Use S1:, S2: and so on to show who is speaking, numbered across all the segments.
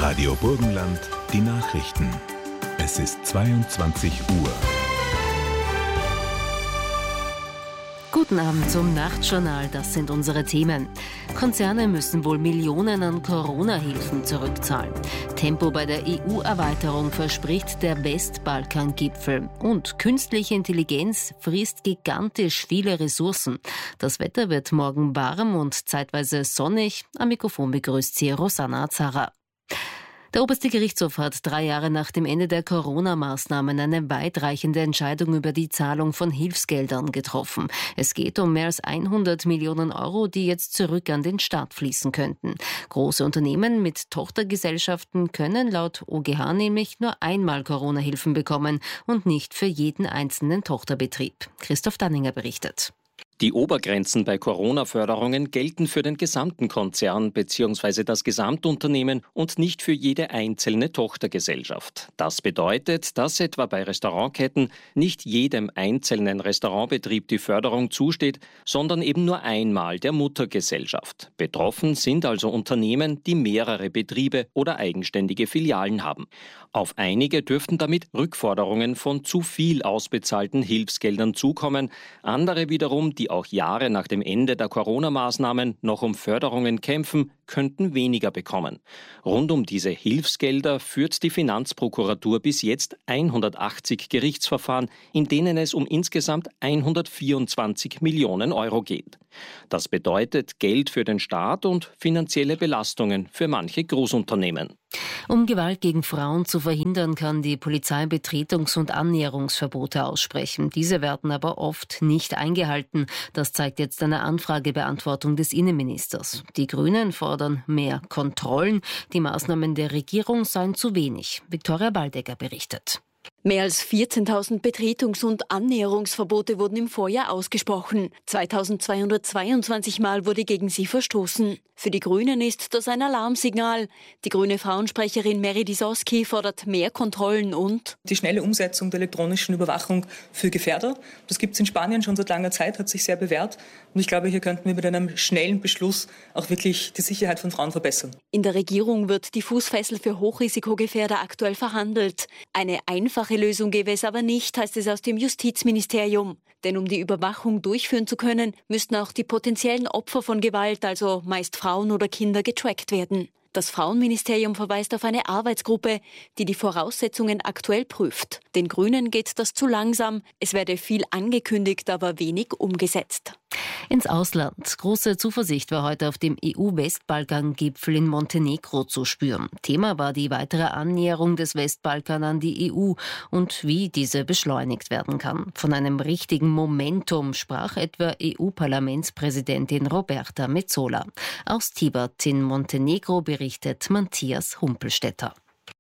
S1: Radio Burgenland, die Nachrichten. Es ist 22 Uhr.
S2: Guten Abend zum Nachtjournal, das sind unsere Themen. Konzerne müssen wohl Millionen an Corona-Hilfen zurückzahlen. Tempo bei der EU-Erweiterung verspricht der Westbalkan-Gipfel. Und künstliche Intelligenz frisst gigantisch viele Ressourcen. Das Wetter wird morgen warm und zeitweise sonnig. Am Mikrofon begrüßt sie Rosanna Azara. Der oberste Gerichtshof hat 3 Jahre nach dem Ende der Corona-Maßnahmen eine weitreichende Entscheidung über die Zahlung von Hilfsgeldern getroffen. Es geht um mehr als 100 Millionen Euro, die jetzt zurück an den Staat fließen könnten. Große Unternehmen mit Tochtergesellschaften können laut OGH nämlich nur einmal Corona-Hilfen bekommen und nicht für jeden einzelnen Tochterbetrieb. Christoph Danninger berichtet.
S3: Die Obergrenzen bei Corona-Förderungen gelten für den gesamten Konzern bzw. das Gesamtunternehmen und nicht für jede einzelne Tochtergesellschaft. Das bedeutet, dass etwa bei Restaurantketten nicht jedem einzelnen Restaurantbetrieb die Förderung zusteht, sondern eben nur einmal der Muttergesellschaft. Betroffen sind also Unternehmen, die mehrere Betriebe oder eigenständige Filialen haben. Auf einige dürften damit Rückforderungen von zu viel ausbezahlten Hilfsgeldern zukommen, andere wiederum, die auch Jahre nach dem Ende der Corona-Maßnahmen noch um Förderungen kämpfen, könnten weniger bekommen. Rund um diese Hilfsgelder führt die Finanzprokuratur bis jetzt 180 Gerichtsverfahren, in denen es um insgesamt 124 Millionen Euro geht. Das bedeutet Geld für den Staat und finanzielle Belastungen für manche Großunternehmen.
S2: Um Gewalt gegen Frauen zu verhindern, kann die Polizei Betretungs- und Annäherungsverbote aussprechen. Diese werden aber oft nicht eingehalten. Das zeigt jetzt eine Anfragebeantwortung des Innenministers. Die Grünen fordern mehr Kontrollen. Die Maßnahmen der Regierung seien zu wenig. Viktoria Baldecker berichtet.
S4: Mehr als 14.000 Betretungs- und Annäherungsverbote wurden im Vorjahr ausgesprochen. 2.222 Mal wurde gegen sie verstoßen. Für die Grünen ist das ein Alarmsignal. Die grüne Frauensprecherin Mary Disoski fordert mehr Kontrollen und
S5: die schnelle Umsetzung der elektronischen Überwachung für Gefährder. Das gibt es in Spanien schon seit langer Zeit, hat sich sehr bewährt. Und ich glaube, hier könnten wir mit einem schnellen Beschluss auch wirklich die Sicherheit von Frauen verbessern.
S4: In der Regierung wird die Fußfessel für Hochrisikogefährder aktuell verhandelt. Eine einfache Lösung gäbe es aber nicht, heißt es aus dem Justizministerium. Denn um die Überwachung durchführen zu können, müssten auch die potenziellen Opfer von Gewalt, also meist Frauen oder Kinder, getrackt werden. Das Frauenministerium verweist auf eine Arbeitsgruppe, die die Voraussetzungen aktuell prüft. Den Grünen geht das zu langsam. Es werde viel angekündigt, aber wenig umgesetzt.
S2: Ins Ausland. Große Zuversicht war heute auf dem EU-Westbalkan-Gipfel in Montenegro zu spüren. Thema war die weitere Annäherung des Westbalkan an die EU und wie diese beschleunigt werden kann. Von einem richtigen Momentum sprach etwa EU-Parlamentspräsidentin Roberta Metsola. Aus Tibet in Montenegro berichtet Matthias Humpelstädter.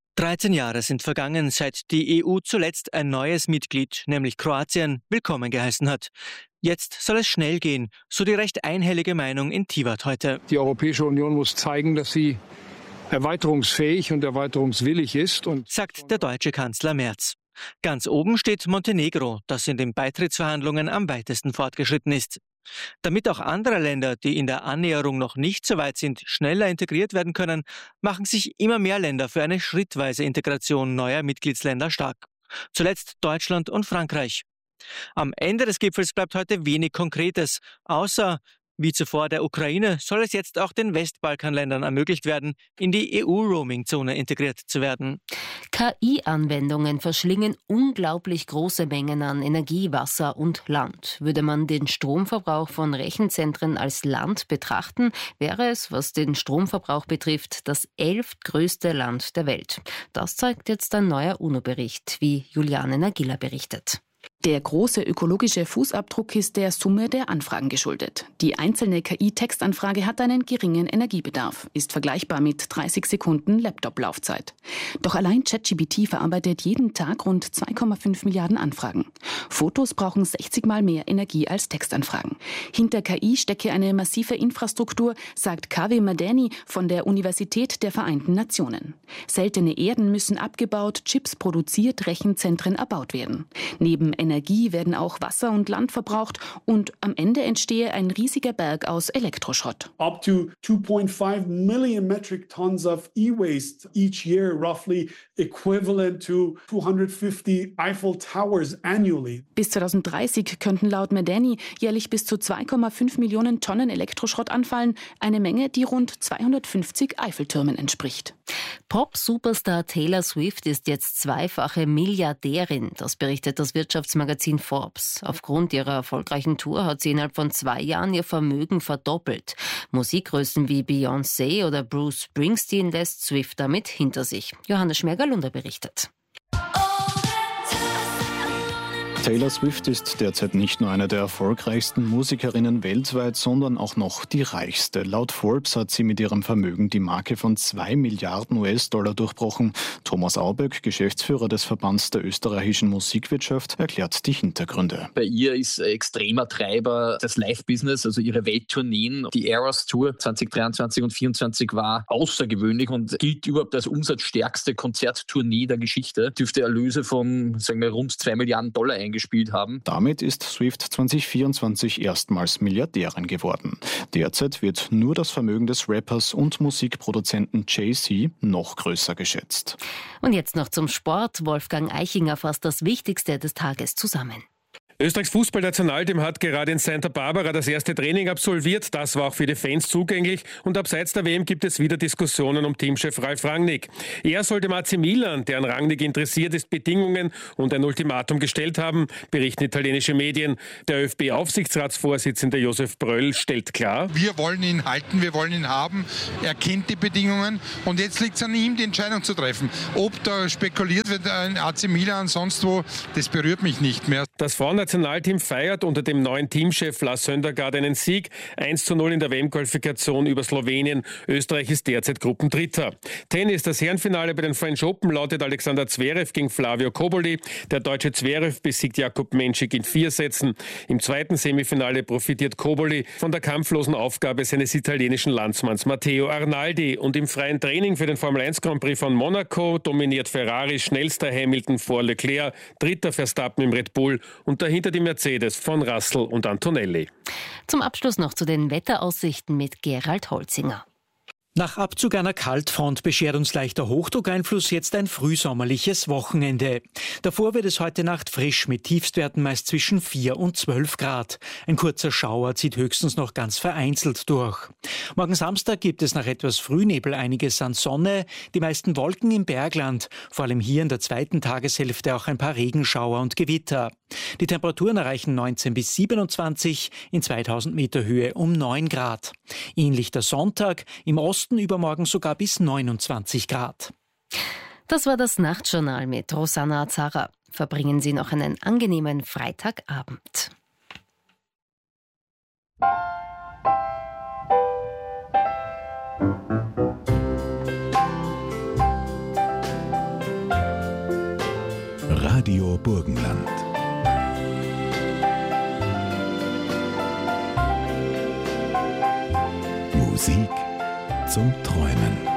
S6: 13 Jahre sind vergangen, seit die EU zuletzt ein neues Mitglied, nämlich Kroatien, willkommen geheißen hat. Jetzt soll es schnell gehen, so die recht einhellige Meinung in Tivat heute.
S7: Die Europäische Union muss zeigen, dass sie erweiterungsfähig und erweiterungswillig ist,
S6: sagt der deutsche Kanzler Merz. Ganz oben steht Montenegro, das in den Beitrittsverhandlungen am weitesten fortgeschritten ist. Damit auch andere Länder, die in der Annäherung noch nicht so weit sind, schneller integriert werden können, machen sich immer mehr Länder für eine schrittweise Integration neuer Mitgliedsländer stark. Zuletzt Deutschland und Frankreich. Am Ende des Gipfels bleibt heute wenig Konkretes, außer, wie zuvor der Ukraine, soll es jetzt auch den Westbalkanländern ermöglicht werden, in die EU-Roaming-Zone integriert zu werden.
S2: KI-Anwendungen verschlingen unglaublich große Mengen an Energie, Wasser und Land. Würde man den Stromverbrauch von Rechenzentren als Land betrachten, wäre es, was den Stromverbrauch betrifft, das 11. größte Land der Welt. Das zeigt jetzt ein neuer UNO-Bericht, wie Juliane Nagila berichtet.
S8: Der große ökologische Fußabdruck ist der Summe der Anfragen geschuldet. Die einzelne KI-Textanfrage hat einen geringen Energiebedarf, ist vergleichbar mit 30 Sekunden Laptop-Laufzeit. Doch allein ChatGPT verarbeitet jeden Tag rund 2,5 Milliarden Anfragen. Fotos brauchen 60 Mal mehr Energie als Textanfragen. Hinter KI stecke eine massive Infrastruktur, sagt Kaveh Madani von der Universität der Vereinten Nationen. Seltene Erden müssen abgebaut, Chips produziert, Rechenzentren erbaut werden. Neben Energie werden auch Wasser und Land verbraucht und am Ende entstehe ein riesiger Berg aus Elektroschrott.
S9: Up to 2.5 million metric tons of e-waste each year, roughly equivalent to 250 Eiffel Towers annually.
S8: Bis 2030 könnten laut Medeni jährlich bis zu 2,5 Millionen Tonnen Elektroschrott anfallen, eine Menge, die rund 250 Eiffeltürmen entspricht.
S2: Pop-Superstar Taylor Swift ist jetzt zweifache Milliardärin. Das berichtet das Wirtschaftsmagazin Forbes. Aufgrund ihrer erfolgreichen Tour hat sie innerhalb von 2 Jahren ihr Vermögen verdoppelt. Musikgrößen wie Beyoncé oder Bruce Springsteen lässt Swift damit hinter sich. Johannes Schmergalunder berichtet.
S10: Taylor Swift ist derzeit nicht nur eine der erfolgreichsten Musikerinnen weltweit, sondern auch noch die reichste. Laut Forbes hat sie mit ihrem Vermögen die Marke von 2 Milliarden US-Dollar durchbrochen. Thomas Auböck, Geschäftsführer des Verbands der österreichischen Musikwirtschaft, erklärt die Hintergründe.
S11: Bei ihr ist extremer Treiber das Live-Business, also ihre Welttourneen. Die Eras Tour 2023 und 2024 war außergewöhnlich und gilt überhaupt als umsatzstärkste Konzerttournee der Geschichte. Dürfte Erlöse von, sagen wir, rund 2 Milliarden Dollar eingespielt haben.
S10: Damit ist Swift 2024 erstmals Milliardärin geworden. Derzeit wird nur das Vermögen des Rappers und Musikproduzenten Jay-Z noch größer geschätzt.
S2: Und jetzt noch zum Sport. Wolfgang Eichinger fasst das Wichtigste des Tages zusammen.
S12: Österreichs Fußballnationalteam hat gerade in Santa Barbara das erste Training absolviert. Das war auch für die Fans zugänglich. Und abseits der WM gibt es wieder Diskussionen um Teamchef Ralf Rangnick. Er soll dem AC Milan, der an Rangnick interessiert ist, Bedingungen und ein Ultimatum gestellt haben, berichten italienische Medien. Der ÖFB-Aufsichtsratsvorsitzende Josef Bröll stellt klar:
S13: Wir wollen ihn halten, wir wollen ihn haben. Er kennt die Bedingungen und jetzt liegt es an ihm, die Entscheidung zu treffen. Ob da spekuliert wird in AC Milan, sonst wo, das berührt mich nicht mehr.
S12: Das Frauennationalteam feiert unter dem neuen Teamchef Lars Søndergaard einen Sieg. 1:0 in der WM-Qualifikation über Slowenien. Österreich ist derzeit Gruppendritter. Tennis, das Herrenfinale bei den French Open lautet Alexander Zverev gegen Flavio Cobolli. Der deutsche Zverev besiegt Jakub Menschik in 4 Sätzen. Im zweiten Semifinale profitiert Cobolli von der kampflosen Aufgabe seines italienischen Landsmanns Matteo Arnaldi. Und im freien Training für den Formel 1 Grand Prix von Monaco dominiert Ferrari, schnellster Hamilton vor Leclerc, dritter Verstappen im Red Bull und dahinter die Mercedes von Russell und Antonelli.
S2: Zum Abschluss noch zu den Wetteraussichten mit Gerald Holzinger.
S6: Nach Abzug einer Kaltfront beschert uns leichter Hochdruckeinfluss jetzt ein frühsommerliches Wochenende. Davor wird es heute Nacht frisch mit Tiefstwerten meist zwischen 4 und 12 Grad. Ein kurzer Schauer zieht höchstens noch ganz vereinzelt durch. Morgen Samstag gibt es nach etwas Frühnebel einiges an Sonne, die meisten Wolken im Bergland, vor allem hier in der zweiten Tageshälfte auch ein paar Regenschauer und Gewitter. Die Temperaturen erreichen 19 bis 27, in 2000 Meter Höhe um 9 Grad. Ähnlich der Sonntag, im Osten übermorgen sogar bis 29 Grad.
S2: Das war das Nachtjournal mit Rosanna Azara. Verbringen Sie noch einen angenehmen Freitagabend.
S1: Radio Burgenland. Musik zum Träumen.